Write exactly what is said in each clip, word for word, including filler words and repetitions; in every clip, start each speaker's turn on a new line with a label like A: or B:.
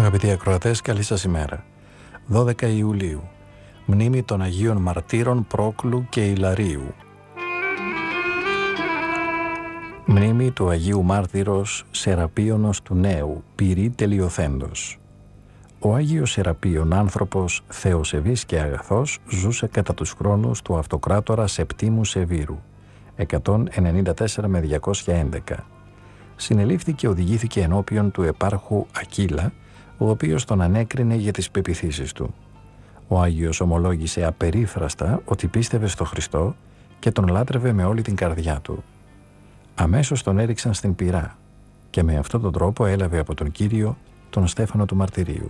A: Αγαπητοί ακροατές, καλή σας ημέρα. δώδεκα Ιουλίου, μνήμη των Αγίων Μαρτύρων Πρόκλου και Ιλαρίου. Μνήμη του Αγίου Μάρτυρος Σεραπίωνος του Νέου, πυρή τελειοθέντος. Ο Άγιος Σεραπίων, άνθρωπος θεοσεβής και αγαθός, ζούσε κατά τους χρόνους του αυτοκράτορα Σεπτίμου Σεβίρου, εκατόν ενενήντα τέσσερα με διακόσια έντεκα. Συνελήφθη και οδηγήθηκε ενώπιον του επάρχου Ακύλα, ο οποίος τον ανέκρινε για τις πεποιθήσεις του. Ο Άγιος ομολόγησε απερίφραστα ότι πίστευε στο Χριστό και τον λάτρευε με όλη την καρδιά του. Αμέσως τον έριξαν στην πυρά και με αυτόν τον τρόπο έλαβε από τον Κύριο τον στέφανο του μαρτυρίου.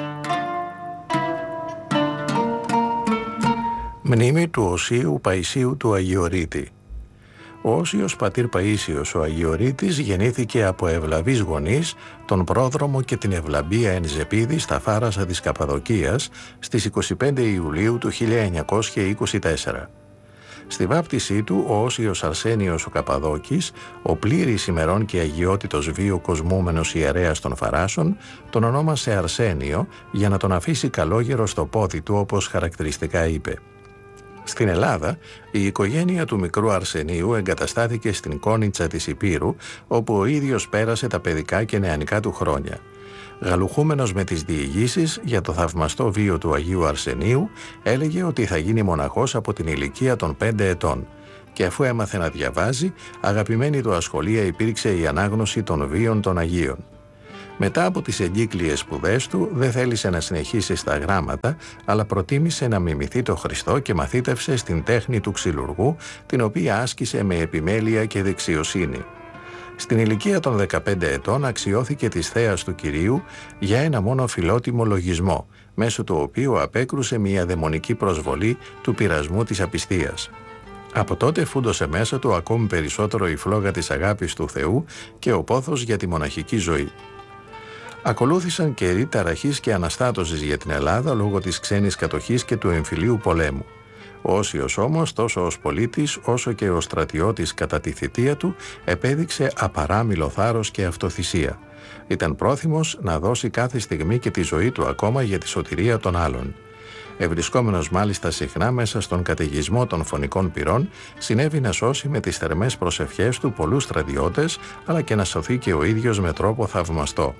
A: Μνήμη του Οσίου Παϊσίου του Αγιορείτη. Ο Όσιος πατήρ Παΐσιος ο Αγιορείτης γεννήθηκε από ευλαβείς γονείς, τον πρόδρομο και την ευλαμπία Ενζεπίδη στα Φάρασα της Καπαδοκίας στις είκοσι πέντε Ιουλίου του χίλια εννιακόσια είκοσι τέσσερα. Στη βάπτισή του, ο Όσιος Αρσένιος ο Καπαδόκης, ο πλήρης ημερών και αγιότητος βίο κοσμούμενος ιερέας των Φαράσων, τον ονόμασε Αρσένιο για να τον αφήσει καλόγερο στο πόδι του, όπως χαρακτηριστικά είπε. Στην Ελλάδα, η οικογένεια του μικρού Αρσενίου εγκαταστάθηκε στην Κόνιτσα της Υπήρου, όπου ο ίδιος πέρασε τα παιδικά και νεανικά του χρόνια. Γαλουχούμενος με τις διηγήσεις για το θαυμαστό βίο του Αγίου Αρσενίου, έλεγε ότι θα γίνει μοναχός από την ηλικία των πέντε ετών. Και αφού έμαθε να διαβάζει, αγαπημένη του ασχολία υπήρξε η ανάγνωση των βίων των Αγίων. Μετά από τις εγκύκλιες σπουδές του, δεν θέλησε να συνεχίσει στα γράμματα, αλλά προτίμησε να μιμηθεί το Χριστό και μαθήτευσε στην τέχνη του ξυλουργού, την οποία άσκησε με επιμέλεια και δεξιοσύνη. Στην ηλικία των δεκαπέντε ετών αξιώθηκε της θέας του Κυρίου για ένα μόνο φιλότιμο λογισμό, μέσω του οποίου απέκρουσε μια δαιμονική προσβολή του πειρασμού της απιστίας. Από τότε φούντωσε μέσα του ακόμη περισσότερο η φλόγα της αγάπης του Θεού και ο πόθος για τη μοναχική ζωή. Ακολούθησαν καιροί ταραχής και αναστάτωσης για την Ελλάδα λόγω της ξένης κατοχής και του εμφυλίου πολέμου. Ο Όσιος όμως, τόσο ως πολίτης όσο και ως στρατιώτης κατά τη θητεία του, επέδειξε απαράμιλο θάρρος και αυτοθυσία. Ήταν πρόθυμος να δώσει κάθε στιγμή και τη ζωή του ακόμα για τη σωτηρία των άλλων. Ευρισκόμενος μάλιστα συχνά μέσα στον καταιγισμό των φωνικών πυρών, συνέβη να σώσει με τις θερμές προσευχές του πολλούς στρατιώτες, αλλά και να σωθεί και ο ίδιος με τρόπο θαυμαστό.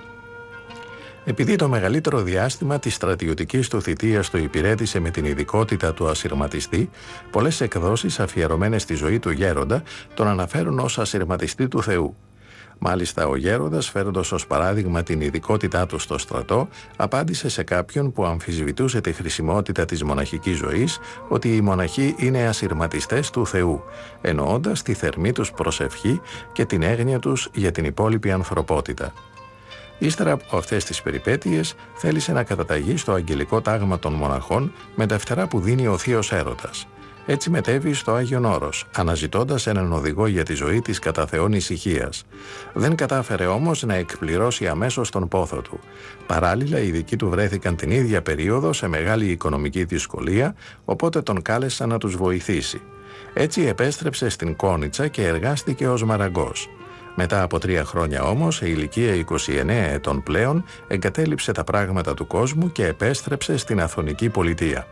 A: Επειδή το μεγαλύτερο διάστημα της στρατιωτικής του θητείας το υπηρέτησε με την ειδικότητα του ασυρματιστή, πολλές εκδόσεις αφιερωμένες στη ζωή του γέροντα τον αναφέρουν ως ασυρματιστή του Θεού. Μάλιστα, ο γέροντας, φέροντας ως παράδειγμα την ειδικότητά του στο στρατό, απάντησε σε κάποιον που αμφισβητούσε τη χρησιμότητα της μοναχικής ζωής ότι οι μοναχοί είναι ασυρματιστές του Θεού, εννοώντας τη θερμή τους προσευχή και την έγνοια τους για την υπόλοιπη ανθρωπότητα. Ύστερα από αυτές τις περιπέτειες, θέλησε να καταταγεί στο αγγελικό τάγμα των μοναχών με τα φτερά που δίνει ο Θείος Έρωτας. Έτσι μετέβη στο Άγιον Όρος, αναζητώντας έναν οδηγό για τη ζωή της κατά Θεόν ησυχίας. Δεν κατάφερε όμως να εκπληρώσει αμέσως τον πόθο του. Παράλληλα, οι δικοί του βρέθηκαν την ίδια περίοδο σε μεγάλη οικονομική δυσκολία, οπότε τον κάλεσαν να τους βοηθήσει. Έτσι επέστρεψε στην Κόνιτσα και εργάστηκε ως μαραγκός. Μετά από τρία χρόνια όμως, σε ηλικία είκοσι εννέα ετών πλέον, εγκατέλειψε τα πράγματα του κόσμου και επέστρεψε στην Αθωνική πολιτεία.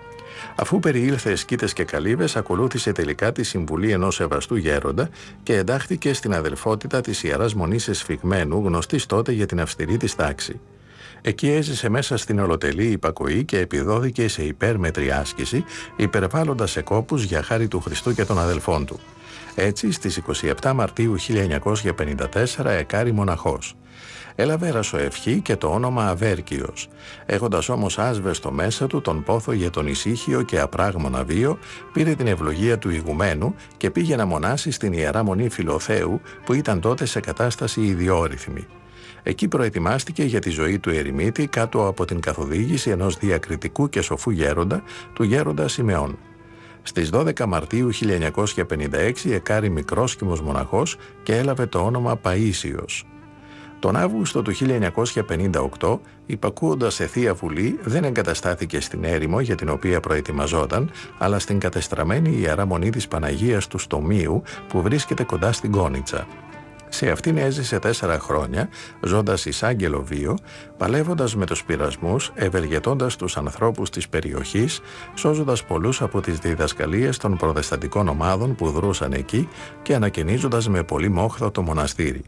A: Αφού περιήλθε σκήτες και καλύβες, ακολούθησε τελικά τη συμβουλή ενός σεβαστού γέροντα και εντάχθηκε στην αδελφότητα της Ιεράς Μονής Εσφιγμένου, γνωστής τότε για την αυστηρή της τάξη. Εκεί έζησε μέσα στην ολοτελή υπακοή και επιδόθηκε σε υπέρμετρη άσκηση, υπερβάλλοντας σε κόπους για χάρη του Χριστού και των αδελφών του. Έτσι, στις είκοσι επτά Μαρτίου χίλια εννιακόσια πενήντα τέσσερα εκάρη μοναχός. Έλαβε ρασοευχή και το όνομα Αβέρκιος. Έχοντας όμως άσβεστο μέσα του τον πόθο για τον ησύχιο και απράγμονα βίο, πήρε την ευλογία του ηγουμένου και πήγε να μονάσει στην Ιερά Μονή Φιλοθέου, που ήταν τότε σε κατάσταση ιδιόρυθμη. Εκεί προετοιμάστηκε για τη ζωή του ερημίτη κάτω από την καθοδήγηση ενός διακριτικού και σοφού γέροντα, του γέροντα Σιμεών. Στις δώδεκα Μαρτίου χίλια εννιακόσια πενήντα έξι εκάρη μικρόσκυμος μοναχός και έλαβε το όνομα Παΐσιος. Τον Αύγουστο του χίλια εννιακόσια πενήντα οκτώ, υπακούοντας σε Θεία Βουλή, δεν εγκαταστάθηκε στην έρημο για την οποία προετοιμαζόταν, αλλά στην κατεστραμμένη Ιερά Μονή της Παναγίας του Στομίου, που βρίσκεται κοντά στην Κόνιτσα. Σε αυτήν έζησε τέσσερα χρόνια, ζώντας εις άγγελο βίο, παλεύοντας με τους πειρασμούς, ευεργετώντας τους ανθρώπους της περιοχής, σώζοντας πολλούς από τις διδασκαλίες των προτεσταντικών ομάδων που δρούσαν εκεί και ανακαινίζοντας με πολύ μόχθο το μοναστήρι.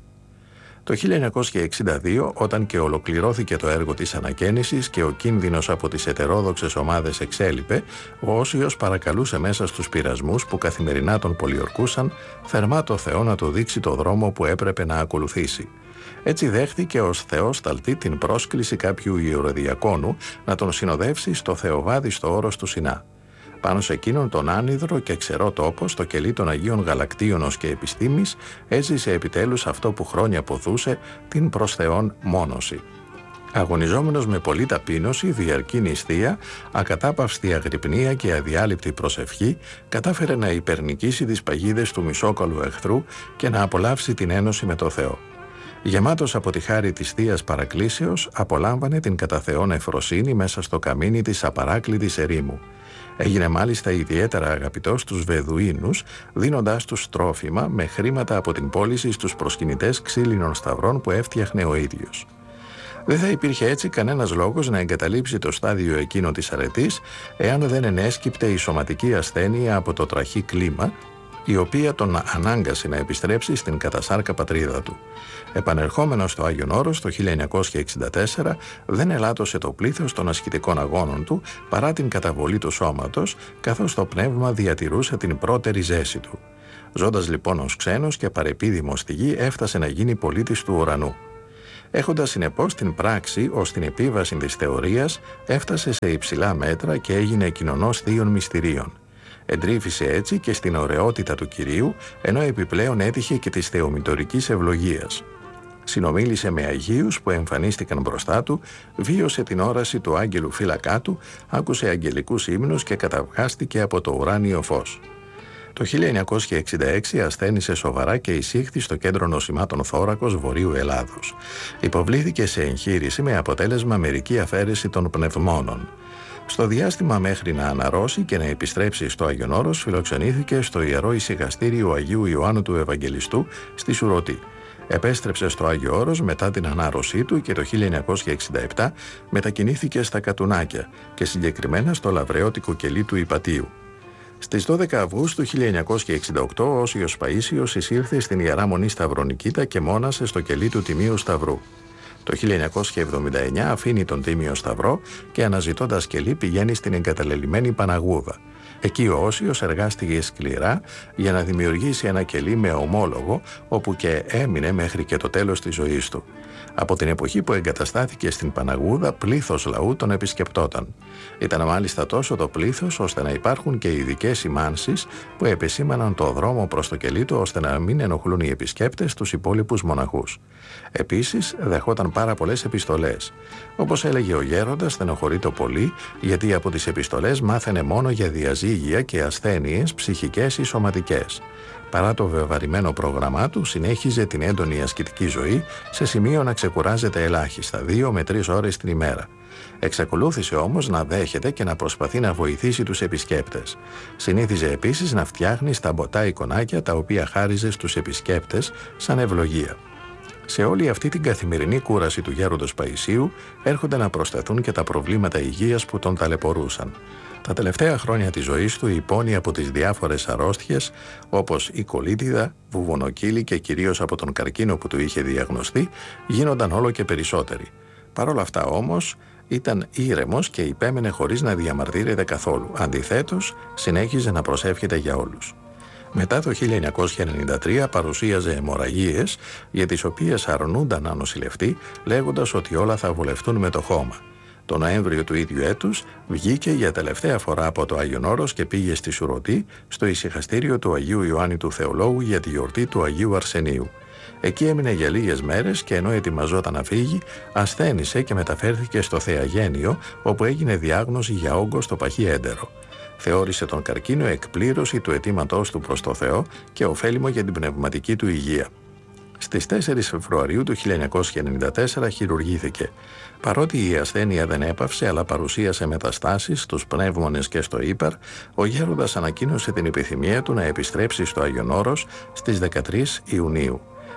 A: Το χίλια εννιακόσια εξήντα δύο, όταν και ολοκληρώθηκε το έργο της ανακαίνησης και ο κίνδυνος από τις ετερόδοξες ομάδες εξέλιπε, ο Όσιος παρακαλούσε μέσα στους πειρασμούς που καθημερινά τον πολιορκούσαν θερμά το Θεό να του δείξει το δρόμο που έπρεπε να ακολουθήσει. Έτσι δέχτηκε ως θεόσταλτη την πρόσκληση κάποιου ιεροδιακόνου να τον συνοδεύσει στο θεοβάδιστο όρος του Σινά. Πάνω σε εκείνον τον άνυδρο και ξερό τόπο, στο κελί των Αγίων Γαλακτίωνος και Επιστήμης, έζησε επιτέλους αυτό που χρόνια ποθούσε, την προς Θεόν μόνωση. Αγωνιζόμενος με πολλή ταπείνωση, διαρκή νηστεία, ακατάπαυστη αγρυπνία και αδιάλειπτη προσευχή, κατάφερε να υπερνικήσει τις παγίδες του μισόκαλου εχθρού και να απολαύσει την ένωση με το Θεό. Γεμάτος από τη χάρη της Θείας Παρακλήσεως, απολάμβανε την κατά Θεόν ευφροσύνη μέσα στο καμίνι της απαράκλητης ερήμου. Έγινε μάλιστα ιδιαίτερα αγαπητός στους Βεδουίνους, δίνοντάς τους τρόφιμα με χρήματα από την πώληση στους προσκυνητές ξύλινων σταυρών που έφτιαχνε ο ίδιος. Δεν θα υπήρχε έτσι κανένας λόγος να εγκαταλείψει το στάδιο εκείνο της αρετής, εάν δεν ενέσκυπτε η σωματική ασθένεια από το τραχή κλίμα, η οποία τον ανάγκασε να επιστρέψει στην κατασάρκα πατρίδα του. Επανερχόμενος στο Άγιον Όρος το χίλια εννιακόσια εξήντα τέσσερα, δεν ελάττωσε το πλήθος των ασκητικών αγώνων του παρά την καταβολή του σώματος, καθώς το πνεύμα διατηρούσε την πρώτερη ζέση του. Ζώντας λοιπόν ως ξένος και παρεπίδημος στη γη, έφτασε να γίνει πολίτης του ουρανού. Έχοντας συνεπώς την πράξη ως την επίβαση της θεωρίας, έφτασε σε υψηλά μέτρα και έγινε κοινωνός θείων μυστηρίων. Εντρίφησε έτσι και στην ωραιότητα του Κυρίου, ενώ επιπλέον έτυχε και της θεομητορικής ευλογίας. Συνομίλησε με Αγίους που εμφανίστηκαν μπροστά του, βίωσε την όραση του άγγελου φύλακά του, άκουσε αγγελικούς ύμνους και καταβγάστηκε από το ουράνιο φως. Το χίλια εννιακόσια εξήντα έξι ασθένησε σοβαρά και εισήχθη στο κέντρο νοσημάτων θώρακος Βορείου Ελλάδος. Υποβλήθηκε σε εγχείρηση με αποτέλεσμα μερική αφαίρεση των πνευμόνων. Στο διάστημα μέχρι να αναρρώσει και να επιστρέψει στο Άγιον Όρος, φιλοξενήθηκε στο Ιερό Ησυχαστήριο Αγίου Ιωάννου του Ευαγγελιστού στη Σουρωτή. Επέστρεψε στο Άγιο Όρος μετά την ανάρρωσή του και το χίλια εννιακόσια εξήντα επτά μετακινήθηκε στα Κατουνάκια και συγκεκριμένα στο λαβρεώτικο κελί του Ιπατίου. Στις δώδεκα Αυγούστου χίλια εννιακόσια εξήντα οκτώ ο Όσιος Παΐσιος εισήλθε στην Ιερά Μονή Σταυρονικήτα και μόνασε στο κελί του Τιμίου Σταυρού. Το χίλια εννιακόσια εβδομήντα εννιά αφήνει τον Τίμιο Σταυρό και αναζητώντας κελί πηγαίνει στην εγκαταλελειμμένη Παναγούδα. Εκεί ο Όσιος εργάστηκε σκληρά για να δημιουργήσει ένα κελί με ομόλογο, όπου και έμεινε μέχρι και το τέλος της ζωής του. Από την εποχή που εγκαταστάθηκε στην Παναγούδα, πλήθος λαού τον επισκεπτόταν. Ήταν μάλιστα τόσο το πλήθος, ώστε να υπάρχουν και ειδικές σημάνσεις που επεσήμαναν το δρόμο προς το κελί του, ώστε να μην ενοχλούν οι επισκέπτες τους υπόλοιπους μοναχούς. Επίσης, δεχόταν πάρα πολλές επιστολές. Όπως έλεγε ο γέροντας, στενοχωρείτο πολύ, γιατί από τις επιστολές μάθαινε μόνο για διαζύγια και ασθένειες ψυχικές ή σωματικές. Παρά το βεβαρημένο πρόγραμμά του, συνέχιζε την έντονη ασκητική ζωή, σε σημείο να ξεκουράζεται ελάχιστα, δύο με τρεις ώρες την ημέρα. Εξακολούθησε όμως να δέχεται και να προσπαθεί να βοηθήσει τους επισκέπτες. Συνήθιζε επίσης να φτιάχνει στα μποτά εικονάκια, τα οποία χάριζε στους επισκέπτες σαν ευλογία. Σε όλη αυτή την καθημερινή κούραση του γέροντος Παϊσίου έρχονται να προσθεθούν και τα προβλήματα υγείας που τον ταλαιπωρούσαν. Τα τελευταία χρόνια της ζωής του υπόνει από τις διάφορες αρρώστιες, όπως η κολίτιδα, βουβονοκύλη και κυρίως από τον καρκίνο που του είχε διαγνωστεί, γίνονταν όλο και περισσότεροι. Παρ' όλα αυτά όμως ήταν ήρεμος και υπέμενε χωρίς να διαμαρτύρεται καθόλου. Αντιθέτως, συνέχιζε να προσεύχεται για όλους. Μετά το χίλια εννιακόσια ενενήντα τρία παρουσίαζε αιμορραγίες, για τις οποίες αρνούνταν να νοσηλευτεί, λέγοντας ότι όλα θα βολευτούν με το χώμα. Το Νοέμβριο του ίδιου έτους βγήκε για τελευταία φορά από το Άγιον Όρος και πήγε στη Σουρωτή, στο ησυχαστήριο του Αγίου Ιωάννη του Θεολόγου, για τη γιορτή του Αγίου Αρσενίου. Εκεί έμεινε για λίγες μέρες και ενώ ετοιμαζόταν να φύγει, ασθένησε και μεταφέρθηκε στο Θεαγένιο, όπου έγινε διάγνωση για όγκο στο παχύ έντερο. Θεώρησε τον καρκίνο εκπλήρωση του αιτήματός του προς το Θεό και ωφέλιμο για την πνευματική του υγεία. Στις τέσσερις Φεβρουαρίου του χίλια εννιακόσια ενενήντα τέσσερα χειρουργήθηκε. Παρότι η ασθένεια δεν έπαυσε αλλά παρουσίασε μεταστάσεις στους πνεύμονες και στο ύπαρ, ο γέροντας ανακοίνωσε την επιθυμία του να επιστρέψει στο Άγιον Όρος στις δεκατρείς Ιουνίου.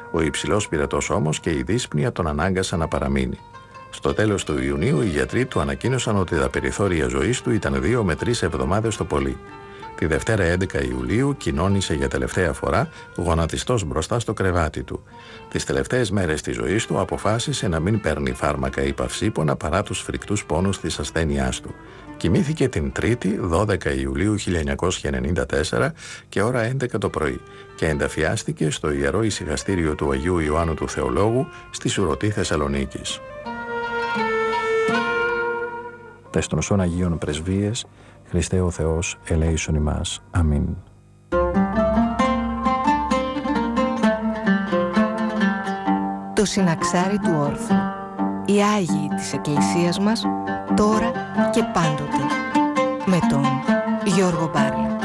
A: Ο υψηλός πυρετός όμως και η δύσπνοια τον ανάγκασαν να παραμείνει. Στο τέλος του Ιουνίου οι γιατροί του ανακοίνωσαν ότι τα περιθώρια ζωής του ήταν δύο με τρεις εβδομάδες το πολύ. Τη Δευτέρα έντεκα Ιουλίου κοινώνησε για τελευταία φορά γονατιστός μπροστά στο κρεβάτι του. Τις τελευταίες μέρες της ζωής του αποφάσισε να μην παίρνει φάρμακα ή παυσίπονα παρά τους φρικτούς πόνους της ασθένειάς του. Κοιμήθηκε την Τρίτη, δώδεκα Ιουλίου χίλια εννιακόσια ενενήντα τέσσερα και ώρα έντεκα το πρωί και ενταφιάστηκε στο Ιερό Ησυχαστήριο του Αγίου Ιωάννου του Θεολόγου στη Σουρωτή Θεσσαλονίκης. Τες των σών Αγίων Πρεσβείες, Χριστέ ο Θεός, ελέησον ημάς. Αμήν.
B: Το συναξάρι του όρθρου. Οι Άγιοι της Εκκλησίας μας, τώρα και πάντοτε. Με τον Γιώργο Μπάρλα.